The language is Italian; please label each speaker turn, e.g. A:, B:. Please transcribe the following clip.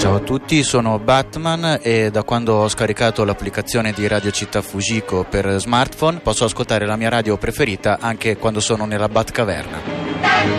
A: Ciao a tutti, sono Batman e da quando ho scaricato l'applicazione di Radio Città Fujiko per smartphone posso ascoltare la mia radio preferita anche quando sono nella Batcaverna.